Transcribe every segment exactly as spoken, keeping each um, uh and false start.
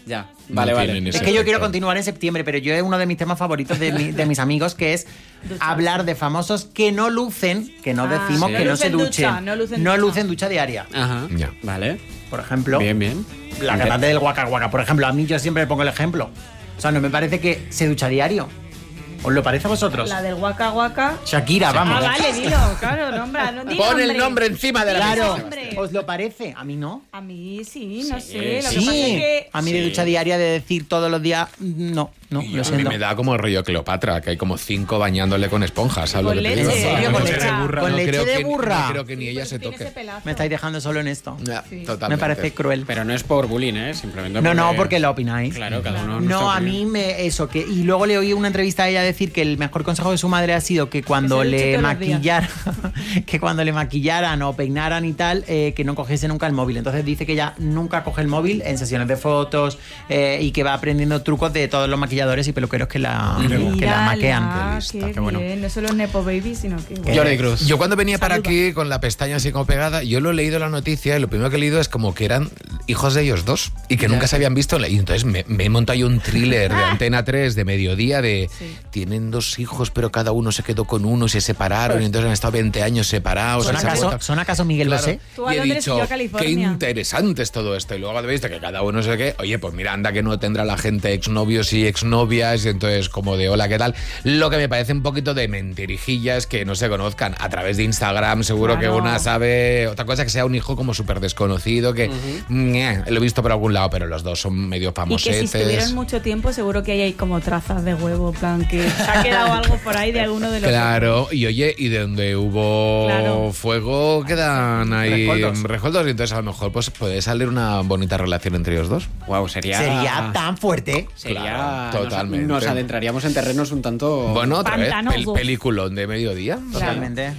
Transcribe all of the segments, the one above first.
Ya, No vale, vale. tienen Es ese que yo quiero efecto. continuar en septiembre, pero yo es uno de mis temas favoritos de, mi- de mis amigos, que es hablar de famosos que no lucen, que no Ah, decimos sí. que no no se lucen duchen. ducha, no lucen no ducha. lucen ducha diaria. Ajá. Ya. Vale. Por ejemplo, Bien, bien. la cantante del Waka Waka. Por ejemplo, a mí yo siempre le pongo el ejemplo. O sea, no me parece que se ducha diario. ¿Os lo parece a vosotros? La del Waka Waka. Shakira, vamos. Ah, vale, dilo, claro, nombra, no, di Pon el nombre. nombre encima de la Claro, mesa. Hombre. ¿os lo parece? A mí no. A mí sí, no Sí, sé. Lo Sí, que pasa es que. a mí de Sí. ducha diaria de decir todos los días, no, no, Y lo a mí siento. me da como el rollo Cleopatra, que hay como cinco bañándole con esponjas, ¿sabes Con lo que te leche. digo? ¿En serio? No, ¿Con no leche creo- de burra? no ¿Con leche creo de que- burra? No creo que ni ella se Tiene toque. ese pelazo. Me estáis dejando solo en esto. Ya, Sí. totalmente. Me parece cruel. Pero no es por bullying, ¿eh? Simplemente No, no, porque- porque lo opináis. Claro, cada uno. No, nuestra a mí opinión. me eso que y luego le oí una entrevista a ella decir que el mejor consejo de su madre ha sido que cuando Que se duche le todos los días. maquillara, que cuando le maquillaran o peinaran y tal, eh, que no cogiese nunca el móvil. Entonces dice que ella nunca coge el móvil en sesiones de fotos eh, y que va aprendiendo trucos de todos los maquilladores y peluqueros que la, que la Mírala, maquean. qué lista, bien. qué bueno. No solo es Nepo Baby, sino que. Eh, Jordi Cruz. Yo cuando venía para Saluda. aquí con la pestaña así como pegada, yo lo he leído la noticia y lo primero que he leído es como que eran hijos de ellos dos y que nunca se habían visto. Y entonces me, me he montado yo un thriller de Antena tres de mediodía de Sí. tienen dos hijos pero cada uno se quedó con uno y se separaron y entonces han estado veinte años separados. ¿Son se han acaso, vuelto- ¿Son acaso Miguel Claro. Bosé? Tú a Y he Londres y dicho, yo a qué California. interesante es todo esto. Y luego habéis visto que cada uno sé qué. Oye, pues mira, anda que no tendrá la gente exnovios y exnovias. Y entonces, como de hola, ¿qué tal? Lo que me parece un poquito de mentirijillas que no se conozcan. A través de Instagram, seguro Claro. que una sabe. Otra cosa que sea un hijo como súper desconocido, que ñe, lo he visto por algún lado, pero los dos son medio Y que famosetes. si estuvieron mucho tiempo, seguro que ahí hay como trazas de huevo, en plan, que se ha quedado algo por ahí de alguno de los. Claro, y oye, y de donde hubo Claro. fuego quedan ahí Rescoldos. rescoldos, y entonces a lo mejor pues puede salir una bonita relación entre ellos dos. Wow, sería. Sería tan fuerte. Sería. Claro, nos- totalmente. Nos, adentraríamos en terrenos un tanto. Bueno, otra vez, Pantanosos. pel- peliculón de mediodía. Totalmente.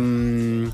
Em,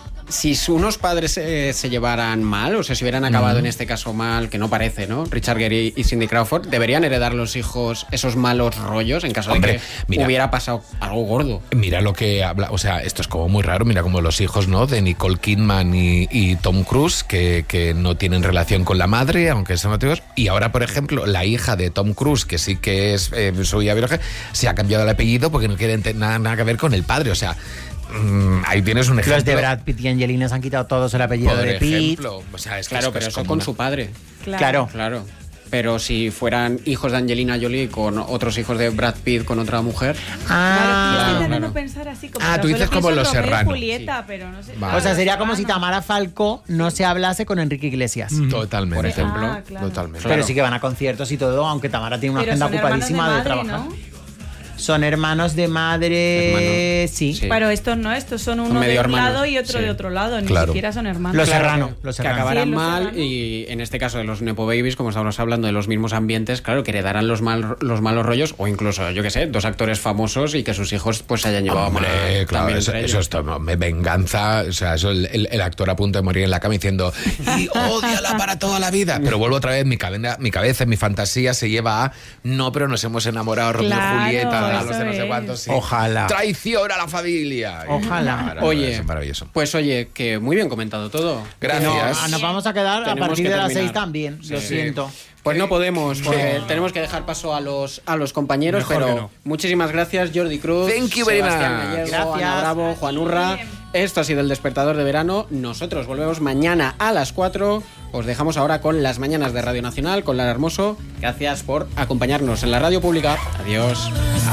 si unos padres eh, se llevaran mal o se hubieran acabado en este caso mal, que no parece, ¿no? Richard Gere y Cindy Crawford, ¿deberían heredar los hijos esos malos rollos en caso Hombre, de que mira. hubiera pasado algo gordo? Mira lo que habla, o sea, esto es como muy raro, mira como los hijos, ¿no? De Nicole Kidman y, y Tom Cruise, que, que no tienen relación con la madre, aunque son otros. Y ahora, por ejemplo, la hija de Tom Cruise, que sí que es eh, su hija biológica, se ha cambiado el apellido porque no quiere te- nada, nada que ver con el padre. O sea, mm, ahí tienes un ejemplo. Los de Brad Pitt y Angelina se han quitado todos el apellido por de Pitt. ejemplo. O sea, es que Claro, es- pero es eso como con una- su padre. Claro. Claro. Pero si fueran hijos de Angelina Jolie con otros hijos de Brad Pitt con otra mujer. Claro, Ah, estoy claro, intentando claro. pensar así como. Ah, pero tú dices solo como pienso Los en Romeo y Serrano. Julieta, pero no sé. Vale. Ah, o sea, Los sería como si Serrano. Tamara Falcó no se hablase con Enrique Iglesias. Totalmente. Por ejemplo. Ah, claro. Totalmente. Pero Claro. sí que van a conciertos y todo, aunque Tamara tiene una Pero agenda son hermanos ocupadísima de, de madre, trabajar. ¿no? Son hermanos de madre, Hermanos. sí. Sí. Pero estos no, estos son uno medio de un hermanos, lado y otro sí. de otro lado, ni Claro. siquiera son hermanos. Los Claro, Serrano, que- los que Serrano. acabarán Sí, Los mal Serrano. y en este caso de los Nepo Babies, como estábamos hablando de los mismos ambientes, claro, que heredarán los, mal, los malos rollos o incluso, yo qué sé, dos actores famosos y que sus hijos pues se hayan llevado Hombre, mal claro, también eso, entre eso ellos. es todo, me- venganza, o sea, eso el, el- el actor a punto de morir en la cama diciendo y ódiala para toda la vida. Pero vuelvo otra vez, mi cabeza, mi cabeza, mi fantasía se lleva a no, pero nos hemos enamorado, Romeo Claro, y Julieta, los eso de no sé es. cuántos. sí. Ojalá. Traición a la familia. Ojalá. Maravilloso, Oye, maravilloso. pues oye, que muy bien comentado todo. Gracias. No, ah, nos vamos a quedar a Tenemos partir que de las terminar. seis también, lo Sí. siento. Pues no podemos, porque tenemos que dejar paso a los, a los compañeros, Mejor pero que no. muchísimas gracias, Jordi Cruz, Thank you very Sebastián much. Gallego, Gracias. Ana Bravo, Juan Urra. Esto ha sido el Despertador de Verano. Nosotros volvemos mañana a las cuatro. Os dejamos ahora con las mañanas de Radio Nacional, con Lara Hermoso. Gracias por acompañarnos en la radio pública. Adiós.